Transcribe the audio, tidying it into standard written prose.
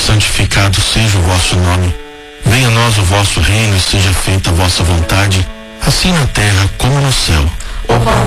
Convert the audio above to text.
santificado seja o vosso nome. Venha a nós o vosso reino e seja feita a vossa vontade, assim na terra como no céu. O pão